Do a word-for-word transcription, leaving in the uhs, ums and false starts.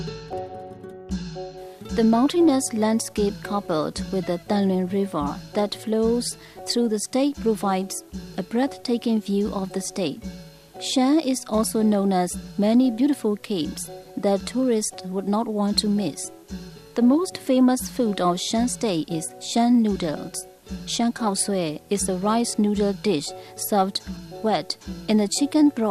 The mountainous landscape coupled with the Danlun River that flows through the state provides a breathtaking view of the state. Shan is also known as many beautiful caves that tourists would not want to miss. The most famous food of Shan State is Shan noodles. Shan Kao Sui is a rice noodle dish served wet in a chicken broth